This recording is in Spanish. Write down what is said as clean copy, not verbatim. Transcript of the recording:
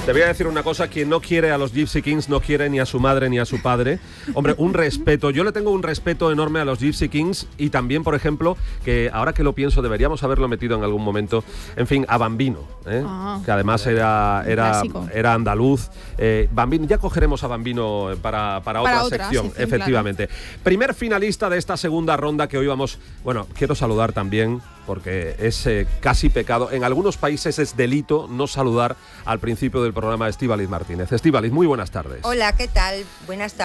Te voy a decir una cosa, quien no quiere a los Gypsy Kings no quiere ni a su madre ni a su padre. Hombre, un respeto, yo le tengo un respeto enorme a los Gypsy Kings y también, por ejemplo, que ahora que lo pienso, deberíamos haberlo metido en algún momento, en fin, a Bambino, que además era andaluz. Bambino, ya cogeremos a Bambino para otra sección, efectivamente. Claro. Primer finalista de esta segunda ronda que hoy vamos... Bueno, quiero saludar también, porque es casi pecado. En algunos países es delito no saludar al principio del programa a Estíbaliz Martínez. Estíbaliz, muy buenas tardes. Hola, ¿qué tal? Buenas tardes.